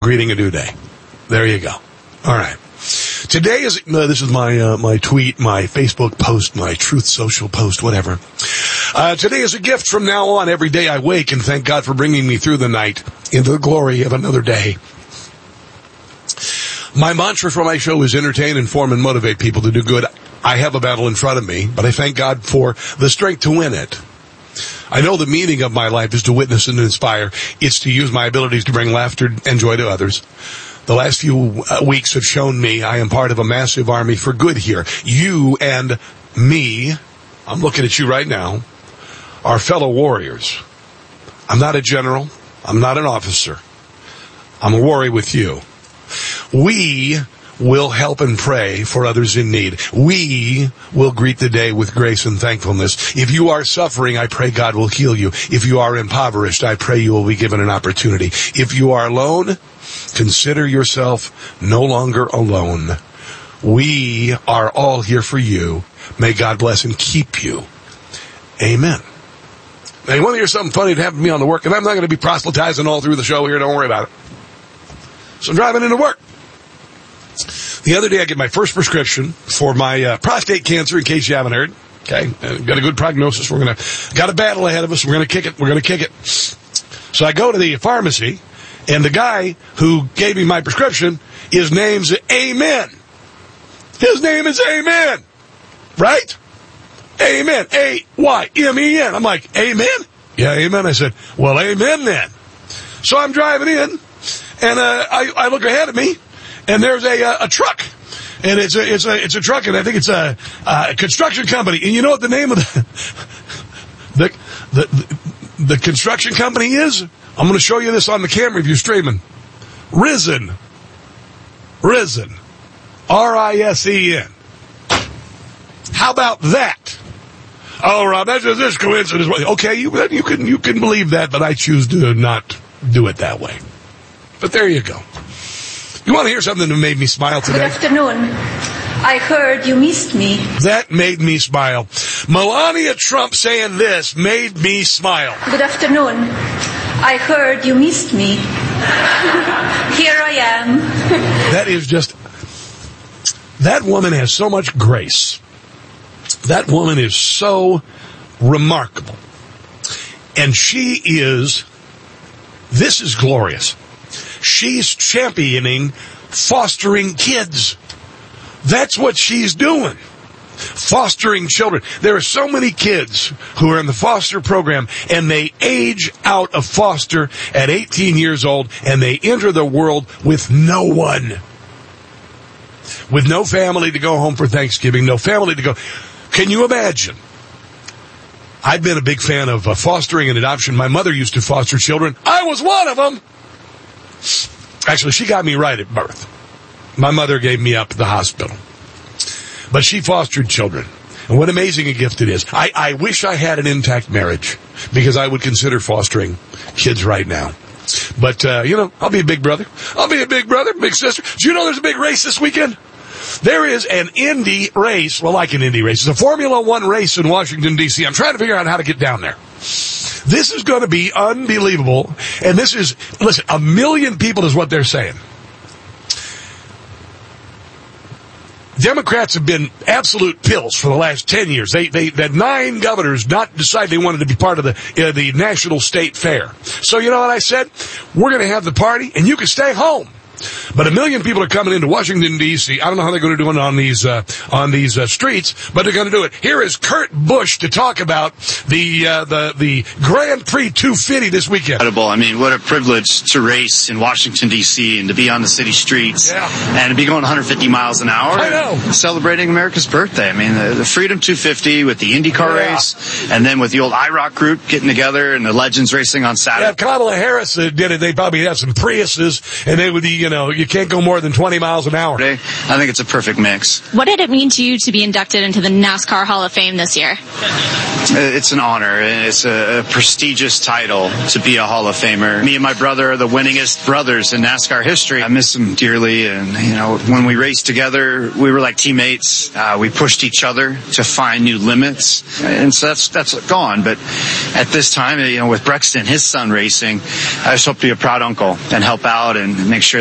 greeting a new day. There you go. All right. Today is, this is my tweet, my Facebook post, my Truth Social post, whatever. Today is a gift from now on. Every day I wake and thank God for bringing me through the night into the glory of another day. My mantra for my show is entertain, inform, and motivate people to do good. I have a battle in front of me, but I thank God for the strength to win it. I know the meaning of my life is to witness and inspire. It's to use my abilities to bring laughter and joy to others. The last few weeks have shown me I am part of a massive army for good here. You and me, I'm looking at you right now, are fellow warriors. I'm not a general. I'm not an officer. I'm a warrior with you. We will help and pray for others in need. We will greet the day with grace and thankfulness. If you are suffering, I pray God will heal you. If you are impoverished, I pray you will be given an opportunity. If you are alone, consider yourself no longer alone. We are all here for you. May God bless and keep you. Amen. Now, you want to hear something funny that happened to me on the work? And I'm not going to be proselytizing all through the show here. Don't worry about it. So I'm driving into work. The other day I get my first prescription for my prostate cancer, in case you haven't heard. Okay, got a good prognosis. Got a battle ahead of us. We're gonna kick it. So I go to the pharmacy, and the guy who gave me my prescription, his name's Amen. His name is Amen, right? Amen, A-Y-M-E-N. I'm like, Amen? Yeah, Amen. I said, well, Amen then. So I'm driving in, and I look ahead of me. And there's a truck, and it's a truck, and I think it's a construction company. And you know what the name of the construction company is? I'm going to show you this on the camera if you're streaming. Risen, R-I-S-E-N. How about that? Oh, Rob, that's just coincidence. Okay, you can believe that, but I choose to not do it that way. But there you go. You want to hear something that made me smile today? Good afternoon. I heard you missed me. That made me smile. Melania Trump saying this made me smile. Good afternoon. I heard you missed me. Here I am. That is just... That woman has so much grace. That woman is so remarkable. And she is... This is glorious. She's championing fostering kids. That's what she's doing. Fostering children. There are so many kids who are in the foster program, and they age out of foster at 18 years old, and they enter the world with no one. With no family to go home for Thanksgiving, no family to go. Can you imagine? I've been a big fan of fostering and adoption. My mother used to foster children. I was one of them. Actually, she got me right at birth. My mother gave me up at the hospital. But she fostered children. And what amazing a gift it is. I wish I had an intact marriage, because I would consider fostering kids right now. But, I'll be a big brother. I'll be a big brother, big sister. Do you know there's a big race this weekend? There is an Indy race. Well, like an Indy race. It's a Formula One race in Washington, D.C. I'm trying to figure out how to get down there. This is going to be unbelievable. And this is, listen, 1 million people is what they're saying. Democrats have been absolute pills for the last 10 years. They had 9 governors not decide they wanted to be part of the national state fair. So you know what I said? We're going to have the party, and you can stay home. But 1 million people are coming into Washington, D.C. I don't know how they're going to do it on these streets, but they're going to do it. Here is Kurt Busch to talk about the Grand Prix 250 this weekend. Incredible. I mean, what a privilege to race in Washington, D.C. and to be on the city streets and to be going 150 miles an hour. I know. Celebrating America's birthday. I mean, the Freedom 250 with the IndyCar race, and then with the old IROC group getting together and the Legends racing on Saturday. Yeah, if Kamala Harris did it, they'd probably have some Priuses, and they would be, you can't go more than 20 miles an hour. I think it's a perfect mix. What did it mean to you to be inducted into the NASCAR Hall of Fame this year? It's an honor, and it's a prestigious title to be a Hall of Famer. Me and my brother are the winningest brothers in NASCAR history. I miss him dearly, and when we raced together, we were like teammates. We pushed each other to find new limits, and so that's gone. But at this time, with Brexton, his son racing, I just hope to be a proud uncle and help out and make sure